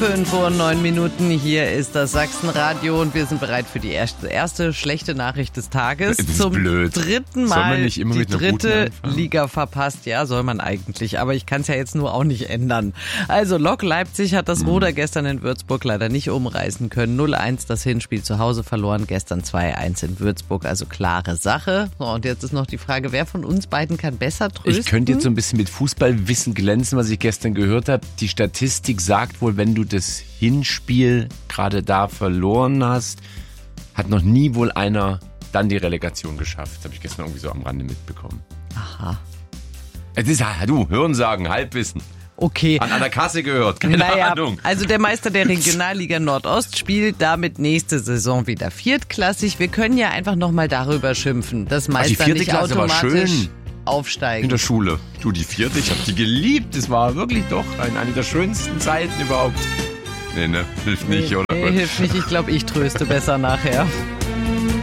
5:09. Hier ist das Sachsenradio und wir sind bereit für die erste schlechte Nachricht des Tages. Das ist Zum blöd. dritten Soll man Mal nicht immer die mit einer guten dritte anfangen? Liga verpasst. Ja, soll man eigentlich, aber ich kann es ja jetzt nur auch nicht ändern. Also Lok Leipzig hat das Ruder gestern in Würzburg leider nicht umreißen können. 0:1 das Hinspiel zu Hause verloren, gestern 2:1 in Würzburg, also klare Sache. So, und jetzt ist noch die Frage, wer von uns beiden kann besser trösten? Ich könnte jetzt so ein bisschen mit Fußballwissen glänzen, was ich gestern gehört habe. Die Statistik sagt wohl, wenn du das Hinspiel gerade da verloren hast, hat noch nie wohl einer dann die Relegation geschafft. Das habe ich gestern irgendwie so am Rande mitbekommen. Aha. Es ist, du, Hörensagen, Halbwissen. Okay. An der Kasse gehört, keine Ahnung. Also der Meister der Regionalliga Nordost spielt damit nächste Saison wieder viertklassig. Wir können ja einfach nochmal darüber schimpfen, dass die Meister vierte nicht Klasse war automatisch schön. aufsteigen. In der Schule. Du, die vierte, ich habe die geliebt. Das war wirklich doch eine der schönsten Zeiten überhaupt. Nee, ne? Hilft nicht, oder? Nee, hilft nicht. Ich glaube, ich tröste besser nachher.